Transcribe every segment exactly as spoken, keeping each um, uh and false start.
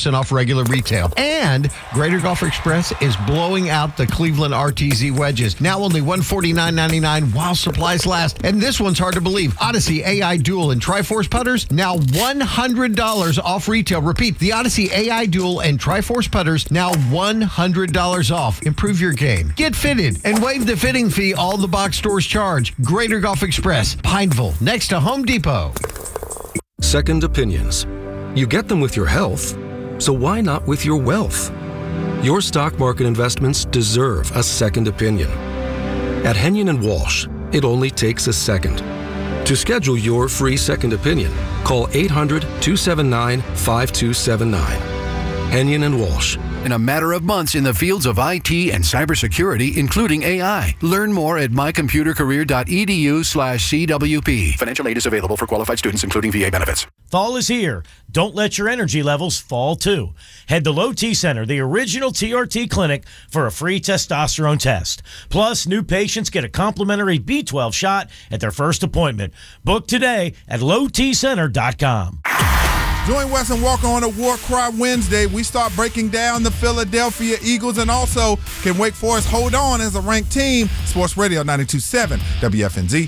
percent off regular retail. And Greater Golf Express is blowing out the Cleveland R T Z wedges. Now only one hundred forty-nine ninety-nine while supplies last. And this one's hard to believe. Odyssey A I Dual and Triforce putters, now one hundred dollars off retail. Repeat, the Odyssey A I Dual and Triforce putters, now one hundred dollars off. Improve your game. Get fitted and waive the fitting fee all the box stores charge. Greater Golf Express, Pineville, next to Home Depot. Second opinions. You get them with your health, so why not with your wealth? Your stock market investments deserve a second opinion. At Henyon and Walsh, it only takes a second. To schedule your free second opinion, call eight hundred, two seven nine, five two seven nine. Henyon and Walsh. In a matter of months in the fields of I T and cybersecurity, including A I. Learn more at mycomputercareer.edu slash CWP. Financial aid is available for qualified students, including V A benefits. Fall is here. Don't let your energy levels fall, too. Head to Low T Center, the original T R T clinic, for a free testosterone test. Plus, new patients get a complimentary B twelve shot at their first appointment. Book today at low t center dot com. Join Wes and Walker on a War Cry Wednesday. We start breaking down the Philadelphia Eagles, and also can Wake Forest hold on as a ranked team. Sports Radio ninety-two point seven W F N Z.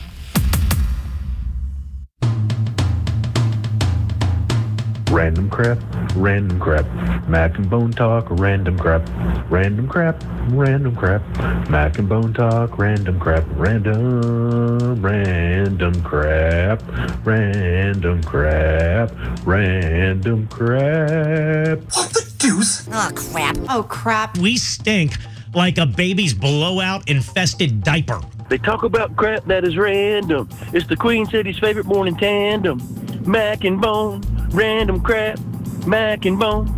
Random crap, random crap, Mac and Bone Talk, random crap, random crap, random crap, Mac and Bone Talk, random crap, random, random crap, random crap, random crap. What the deuce? Oh, crap. Oh, crap. We stink like a baby's blowout-infested diaper. They talk about crap that is random. It's the Queen City's favorite morning tandem. Mac and Bone, random crap, Mac and Bone.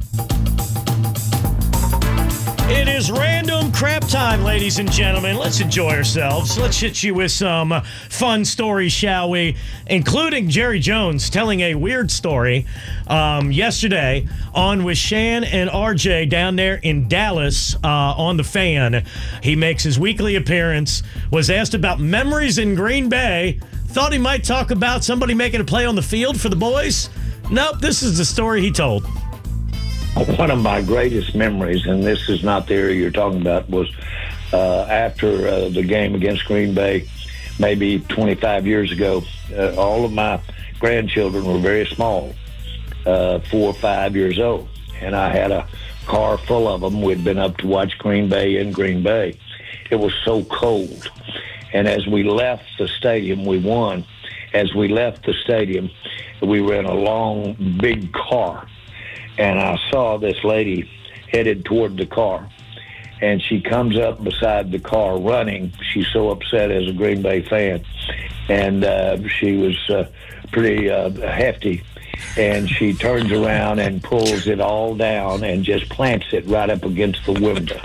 It is random crap time, ladies and gentlemen. Let's enjoy ourselves. Let's hit you with some uh, fun stories, shall we? Including Jerry Jones telling a weird story um, yesterday on with Shan and R J down there in Dallas uh, on The Fan. He makes his weekly appearance, was asked about memories in Green Bay, thought he might talk about somebody making a play on the field for the boys. Nope, this is the story he told. One of my greatest memories, and this is not the area you're talking about, was uh, after uh, the game against Green Bay, maybe twenty-five years ago. Uh, all of my grandchildren were very small, uh, four or five years old, and I had a car full of them. We'd been up to watch Green Bay in Green Bay. It was so cold, and as we left the stadium, we won. As we left the stadium, we were in a long, big car. And I saw this lady headed toward the car. And she comes up beside the car running. She's so upset as a Green Bay fan. And uh, she was uh, pretty uh, hefty. And she turns around and pulls it all down and just plants it right up against the window.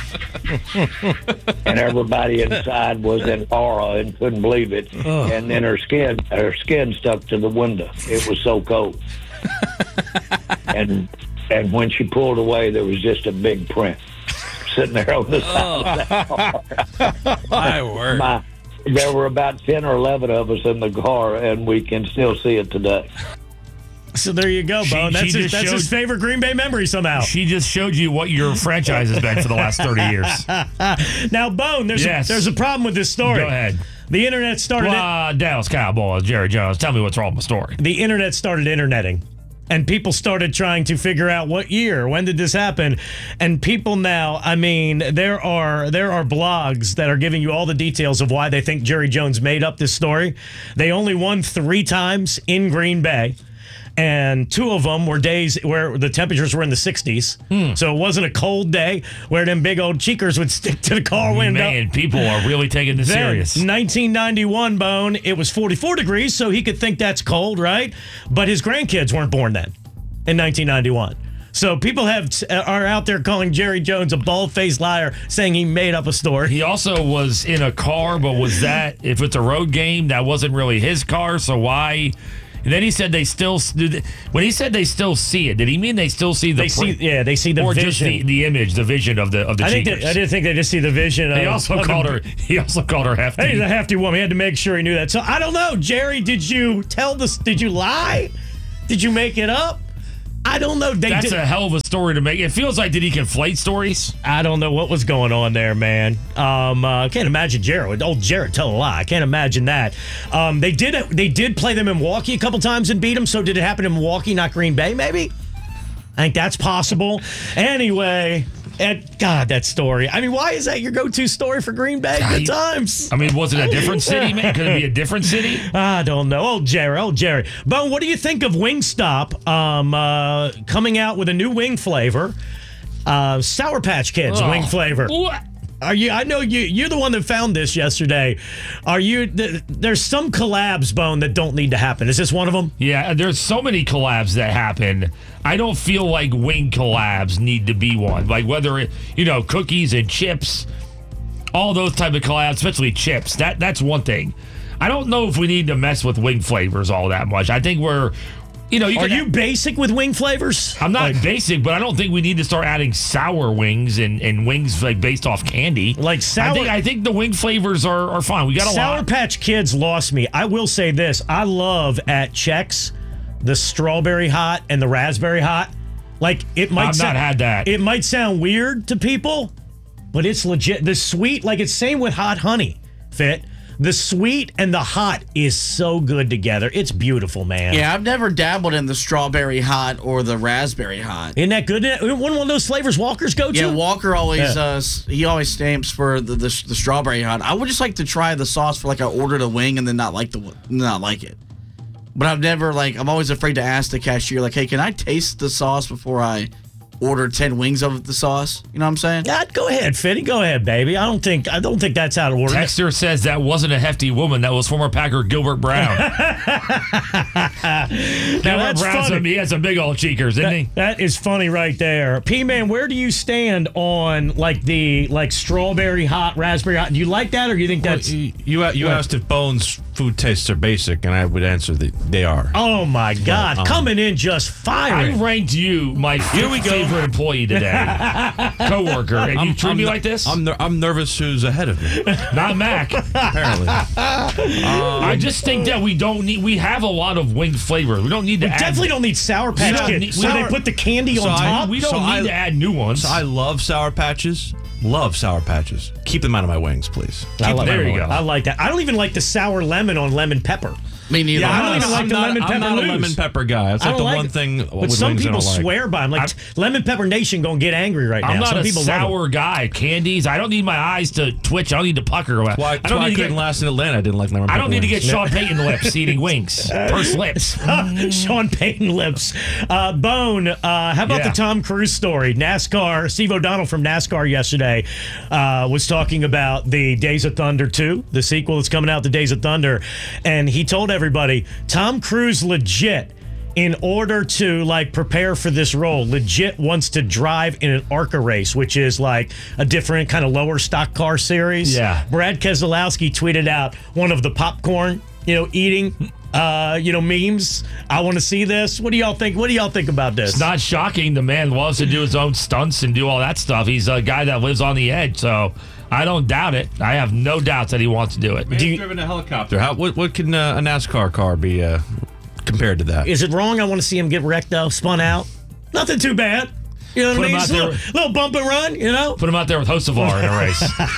And everybody inside was in awe and couldn't believe it. Oh. And then her skin, her skin stuck to the window. It was so cold. and and when she pulled away, there was just a big print sitting there on the side oh. of that car. My word. My, there were about ten or eleven of us in the car, and we can still see it today. So there you go, She- Bone. she That's, his, just that's showed- his favorite Green Bay memory somehow. She just showed you what your franchise has been for the last thirty years. Now, Bone, there's, Yes. a, there's a problem with this story. Go ahead. The internet started... Well, Dallas Cowboys, Jerry Jones. Tell me what's wrong with the story. The internet started interneting. And people started trying to figure out what year, when did this happen? And people now, I mean, there are there are blogs that are giving you all the details of why they think Jerry Jones made up this story. They only won three times in Green Bay. And two of them were days where the temperatures were in the sixties. Hmm. So it wasn't a cold day where them big old cheekers would stick to the car window. Man, people are really taking this Then, serious. nineteen ninety-one, Bone, it was forty-four degrees, so he could think that's cold, right? But his grandkids weren't born then in nineteen ninety-one. So people have are out there calling Jerry Jones a bald-faced liar, saying he made up a story. He also was in a car, but was that, if it's a road game, that wasn't really his car, so why... And then he said they still, when he said they still see it, did he mean they still see the They see, yeah, they see the or vision. just the, the image, the vision of the of the I, think cheaters? they, I didn't think they just see the vision. He of, also of called the, her. He also called her hefty. Hey, he's a hefty woman. He had to make sure he knew that. So I don't know, Jerry. Did you tell this? Did you lie? Did you make it up? I don't know. They That's did, a hell of a story to make. It feels like, did he conflate stories? I don't know what was going on there, man. Um, uh, I can't imagine Jared. Old Jared tell a lie. I can't imagine that. Um, they did They did play them in Milwaukee a couple times and beat them. So did it happen in Milwaukee, not Green Bay? Maybe. I think that's possible. Anyway. And God, that story. I mean, why is that your go-to story for Green Bay? Good times. I mean, was it a different city, man? Could it be a different city? I don't know. Oh, Jerry. Oh, Jerry. Bone, what do you think of Wingstop um, uh, coming out with a new wing flavor? Uh, Sour Patch Kids Oh. wing flavor. What? Are you? I know you. You're the one that found this yesterday. Are you? Th- there's some collabs, Bone, that don't need to happen. Is this one of them? Yeah, there's so many collabs that happen. I don't feel like wing collabs need to be one. Like whether it, you know, cookies and chips, all those type of collabs, especially chips. That that's one thing. I don't know if we need to mess with wing flavors all that much. I think we're, you know, you Are can, you basic with wing flavors? I'm not Like- basic, but I don't think we need to start adding sour wings and, and wings like based off candy. Like sour- I think I think the wing flavors are, are fine. We got a Sour lot. Patch Kids lost me. I will say this. I love at Chex the strawberry hot and the raspberry hot. Like it might I've sound, not had that. It might sound weird to people, but it's legit. The sweet, like it's same with hot honey, Fit. The sweet and the hot is so good together. It's beautiful, man. Yeah, I've never dabbled in the strawberry hot or the raspberry hot. Isn't that good? Isn't that one of those flavors Walker's go to? Yeah, Walker always Yeah. uh, s- he always stamps for the, the the strawberry hot. I would just like to try the sauce for like I ordered a wing and then not like the not like it. But I've never like I'm always afraid to ask the cashier like, hey, can I taste the sauce before I order ten wings of the sauce? You know what I'm saying? Yeah, go ahead, Fitty. Go ahead, baby. I don't think I don't think that's out of order. Texter says that wasn't a hefty woman. That was former Packer Gilbert Brown. Gilbert that's Brown's funny. a, he has some big old cheekers, isn't he? That is funny right there. P-Man, where do you stand on like the like strawberry hot, raspberry hot? Do you like that or do you think that's you you, you What? asked if Bones food tastes are basic, and I would answer that they are. Oh my God, um, coming in just I firing. ranked you my favorite employee today, coworker, and you treat me ner- like this. I'm ner- I'm nervous who's ahead of me. Not Mac. Apparently, I just think that we don't need. We have a lot of wing flavors. We don't need to We add. definitely don't need Sour Patch don't Kids. need- So we they put the candy So on I- top. We don't So need I- to add new ones. so I love Sour Patches. Love Sour Patches. Keep them out of my wings, please. I like, there you go. I like that. I don't even like the sour lemon on lemon pepper. Me neither. Yeah, I don't I'm even not- like the I'm lemon not- pepper I'm not a loose. lemon pepper guy. That's I like don't the like one it. thing But with some wings I people don't like. swear by them. Like Lemon Pepper Nation gonna get angry right I'm now. not Some a people love it. sour guy. Candies. I don't need my eyes to twitch. I don't need to pucker. Why, I why don't I need to couldn't get. last in Atlanta. I didn't like lemon I pepper don't need to get wings. Sean Payton lips eating wings. Purse lips. Sean Payton lips. Uh, Bone, uh, how about Yeah. the Tom Cruise story? NASCAR, Steve O'Donnell from NASCAR yesterday uh, was talking about the Days of Thunder two, the sequel that's coming out, the Days of Thunder. And he told everybody, Tom Cruise legit, in order to like prepare for this role, legit wants to drive in an ARCA race, which is like a different kind of lower stock car series. Yeah. Brad Keselowski tweeted out one of the popcorn, you know, eating, uh, you know, memes. I want to see this. What do y'all think? What do y'all think about this? It's not shocking. The man loves to do his own stunts and do all that stuff. He's a guy that lives on the edge, so I don't doubt it. I have no doubts that he wants to do it. Man's driven a helicopter. How, what, what can uh, a NASCAR car be uh, compared to that? Is it wrong? I want to see him get wrecked though, spun out. Nothing too bad. You know what Put I him mean? out Just a little, there. little bump and run, you know? Put him out there with Hocevar in a race.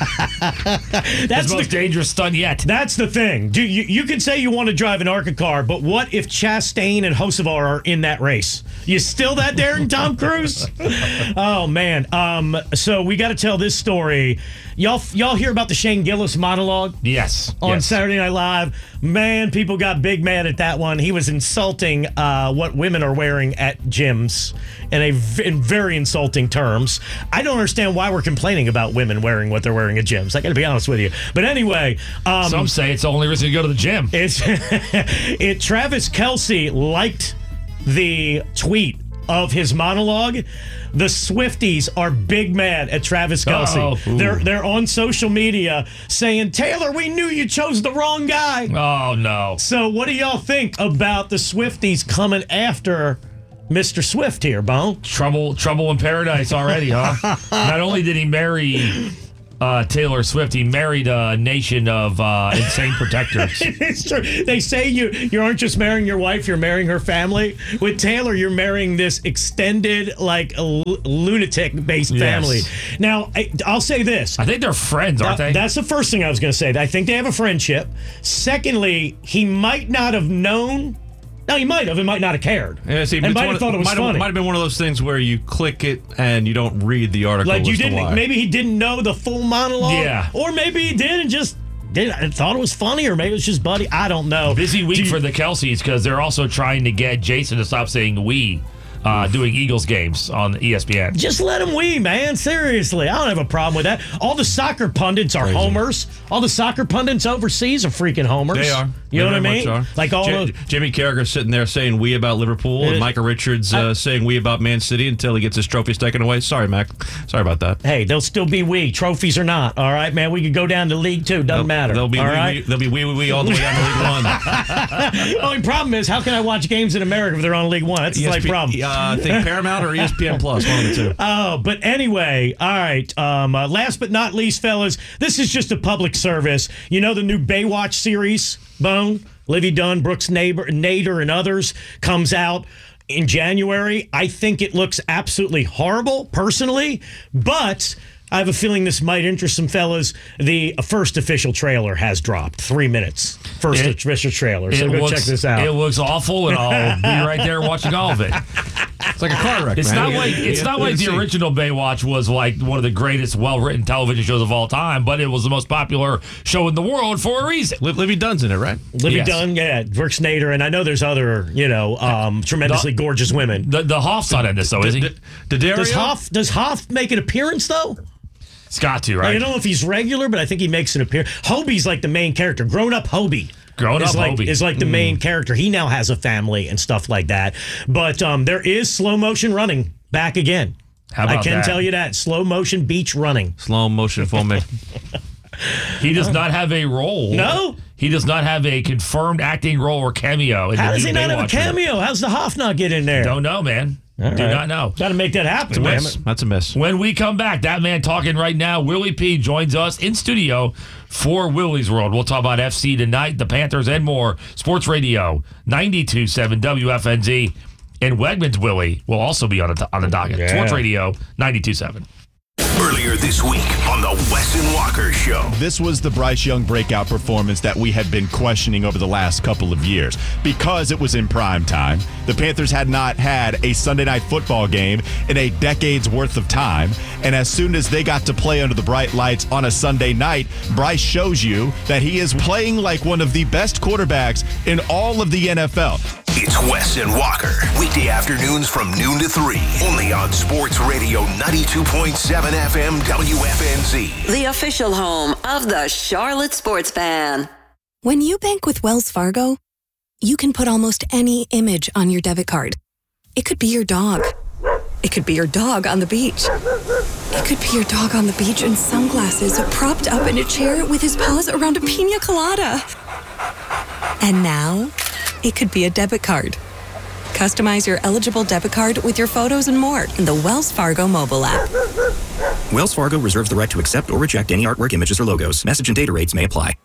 That's That's the most the dangerous stunt yet. That's the thing. Do you, you can say you want to drive an ARCA car, but what if Chastain and Hocevar are in that race? You still that daring, Tom Cruise? Oh man. Um. So we got to tell this story. Y'all, y'all hear about the Shane Gillis monologue? Yes. On yes. Saturday Night Live. Man, people got big mad at that one. He was insulting uh, what women are wearing at gyms in a v- in very insulting terms. I don't understand why we're complaining about women wearing what they're wearing at gyms. I got to be honest with you. But anyway, um, Some say it's the only reason to go to the gym. it's it. Travis Kelce liked the tweet of his monologue. The Swifties are big mad at Travis Kelce. Oh, ooh. they're they're on social media saying, Taylor, we knew you chose the wrong guy. Oh, no. So what do y'all think about the Swifties coming after Mister Swift here, Bone? Trouble trouble in paradise already, huh? Not only did he marry uh, Taylor Swift. He married a nation of uh, insane protectors. It's true. They say you you aren't just marrying your wife, you're marrying her family. With Taylor, you're marrying this extended, like, lunatic-based Yes. family. Now, I, I'll say this. I think they're friends, aren't Now, they? That's the first thing I was going to say. I think they have a friendship. Secondly, he might not have known. No, he might have. He might not have cared. Yeah, see, and it's might one have of- thought it was might funny. Have, might have been one of those things where you click it and you don't read the article. Like you as to didn't. why. Maybe he didn't know the full monologue. Yeah. Or maybe he did and just did. I thought it was funny, or maybe it was just buddy. I don't know. Busy week Do you- for the Kelseys because they're also trying to get Jason to stop saying we. Uh, doing Eagles games on E S P N. Just let him wee, man. Seriously. I don't have a problem with that. All the soccer pundits are Crazy. homers. All the soccer pundits overseas are freaking homers. They are. You They know what I very mean? much are. Like all J- the. Jimmy Carragher sitting there saying we about Liverpool, and Uh, Micah Richards uh, I- saying we about Man City until he gets his trophies taken away. Sorry, Mac. Sorry about that. Hey, they'll still be we. Trophies or not. All right, man. We could go down to League Two. Doesn't They'll, matter. They'll be all wee, right? wee, they'll be wee wee wee all the way down to League One. Only problem is, how can I watch games in America if they're on League One? That's the E S slight P problem. Uh, I think Paramount or E S P N Plus, one of the two. Oh, but anyway, all right. Um, uh, last but not least, fellas, this is just a public service. You know the new Baywatch series, Bone? Livy Dunn, Brooks Neighbor, Nader, and others comes out in January. I think it looks absolutely horrible, personally, but I have a feeling this might interest some fellas. The first official trailer has dropped. Three minutes. First It- official trailer. So It go looks- check this out. It looks awful, and I'll be right there watching all of it. It's like a car wreck, It's man. not You- like you- it's you- not you like the see. original Baywatch was like one of the greatest, well-written television shows of all time, but it was the most popular show in the world for a reason. Liv- Livy Dunn's in it, right? Livy Yes. Dunn, yeah, Brooks Nader, and I know there's other, you know, um, tremendously The- gorgeous women. The the Hoff's not in this though, is he? D- D- D'Addario? Does Hoff does Hoff make an appearance though? It's got to, Like, I right? don't know if he's regular, but I think he makes an appearance. Hobie's like the main character. Grown up Hobie. Grown is up like, Hobie. is like the main character. He now has a family and stuff like that. But um, there is slow motion running back again. How I about can that? tell you that. Slow motion beach running. Slow motion filming. He does not have a role. No? He does not have a confirmed acting role or cameo. In How the does new he not have a Baywatch cameo? How's the Hoff not get in there? Don't know, man. All Do right. not know. Got to make that happen, It's a damn miss. it. That's a miss. When we come back, that man talking right now, Willie P, joins us in studio for Willie's World. We'll talk about F C tonight, the Panthers, and more. Sports Radio ninety-two point seven W F N Z. And Wegmans Willie will also be on the, on the docket. Yeah. Sports Radio ninety-two point seven. Earlier this week on the Wes and Walker Show. This was the Bryce Young breakout performance that we had been questioning over the last couple of years. Because it was in prime time, the Panthers had not had a Sunday night football game in a decade's worth of time. And as soon as they got to play under the bright lights on a Sunday night, Bryce shows you that he is playing like one of the best quarterbacks in all of the N F L. It's Wes and Walker. Weekday afternoons from noon to three. Only on Sports Radio ninety-two point seven F M W F N Z. The official home of the Charlotte Sports Fan. When you bank with Wells Fargo, you can put almost any image on your debit card. It could be your dog. It could be your dog on the beach. It could be your dog on the beach in sunglasses, propped up in a chair with his paws around a pina colada. And now, it could be a debit card. Customize your eligible debit card with your photos and more in the Wells Fargo mobile app. Wells Fargo reserves the right to accept or reject any artwork, images, or logos. Message and data rates may apply.